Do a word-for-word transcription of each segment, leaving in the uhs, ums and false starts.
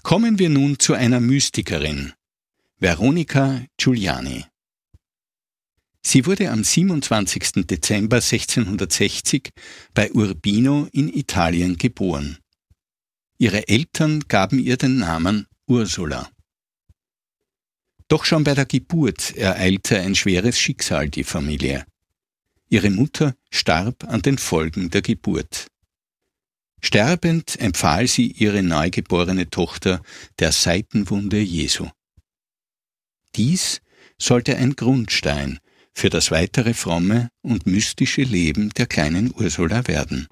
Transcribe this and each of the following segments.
Kommen wir nun zu einer Mystikerin, Veronica Giuliani. Sie wurde am siebenundzwanzigsten Dezember sechzehnhundertsechzig bei Urbino in Italien geboren. Ihre Eltern gaben ihr den Namen Ursula. Doch schon bei der Geburt ereilte ein schweres Schicksal die Familie. Ihre Mutter starb an den Folgen der Geburt. Sterbend empfahl sie ihre neugeborene Tochter der Seitenwunde Jesu. Dies sollte ein Grundstein für das weitere fromme und mystische Leben der kleinen Ursula werden.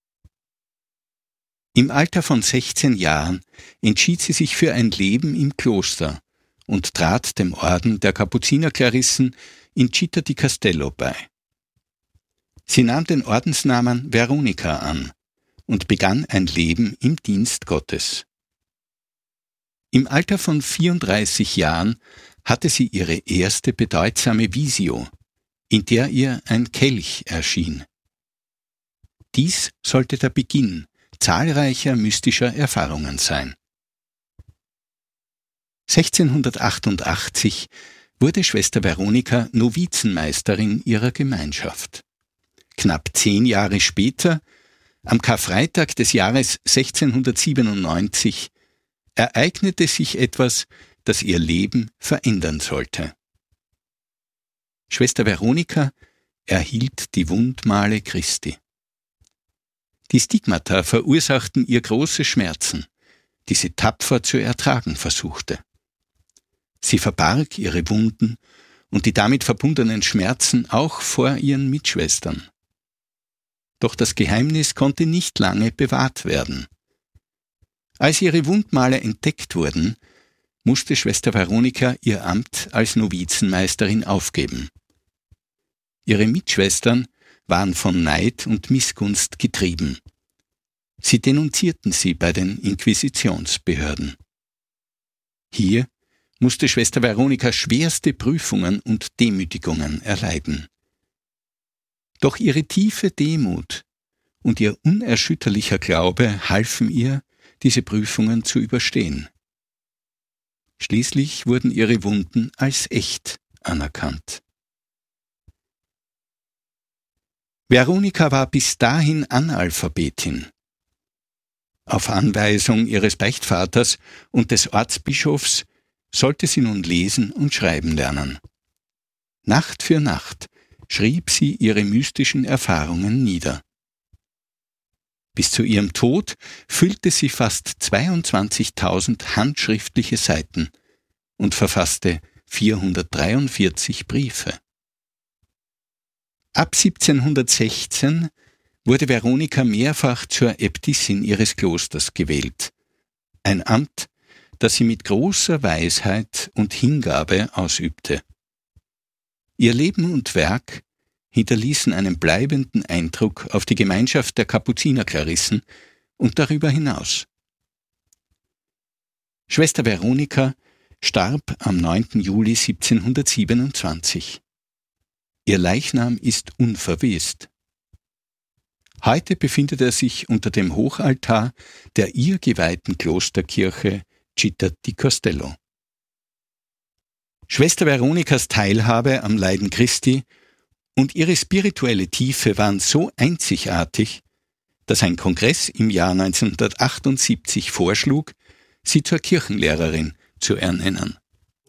Im Alter von sechzehn Jahren entschied sie sich für ein Leben im Kloster und trat dem Orden der Kapuzinerklarissen in Città di Castello bei. Sie nahm den Ordensnamen Veronica an und begann ein Leben im Dienst Gottes. Im Alter von vierunddreißig Jahren hatte sie ihre erste bedeutsame Visio, in der ihr ein Kelch erschien. Dies sollte der Beginn zahlreicher mystischer Erfahrungen sein. sechzehnhundertachtundachtzig wurde Schwester Veronica Novizenmeisterin ihrer Gemeinschaft. Knapp zehn Jahre später, am Karfreitag des Jahres sechzehnhundertsiebenundneunzig, ereignete sich etwas, das ihr Leben verändern sollte. Schwester Veronica erhielt die Wundmale Christi. Die Stigmata verursachten ihr große Schmerzen, die sie tapfer zu ertragen versuchte. Sie verbarg ihre Wunden und die damit verbundenen Schmerzen auch vor ihren Mitschwestern. Doch das Geheimnis konnte nicht lange bewahrt werden. Als ihre Wundmale entdeckt wurden, musste Schwester Veronica ihr Amt als Novizenmeisterin aufgeben. Ihre Mitschwestern waren von Neid und Missgunst getrieben. Sie denunzierten sie bei den Inquisitionsbehörden. Hier musste Schwester Veronica schwerste Prüfungen und Demütigungen erleiden. Doch ihre tiefe Demut und ihr unerschütterlicher Glaube halfen ihr, diese Prüfungen zu überstehen. Schließlich wurden ihre Wunden als echt anerkannt. Veronica war bis dahin Analphabetin. Auf Anweisung ihres Beichtvaters und des Ortsbischofs sollte sie nun lesen und schreiben lernen. Nacht für Nacht schrieb sie ihre mystischen Erfahrungen nieder. Bis zu ihrem Tod füllte sie fast zweiundzwanzigtausend handschriftliche Seiten und verfasste vierhundertdreiundvierzig Briefe. Ab siebzehnhundertsechzehn wurde Veronica mehrfach zur Äbtissin ihres Klosters gewählt, ein Amt, das sie mit großer Weisheit und Hingabe ausübte. Ihr Leben und Werk hinterließen einen bleibenden Eindruck auf die Gemeinschaft der Kapuzinerklarissen und darüber hinaus. Schwester Veronica starb am neunten Juli siebzehnhundertsiebenundzwanzig. Ihr Leichnam ist unverwest. Heute befindet er sich unter dem Hochaltar der ihr geweihten Klosterkirche Città di Castello. Schwester Veronicas Teilhabe am Leiden Christi und ihre spirituelle Tiefe waren so einzigartig, dass ein Kongress im Jahr neunzehnhundertachtundsiebzig vorschlug, sie zur Kirchenlehrerin zu ernennen.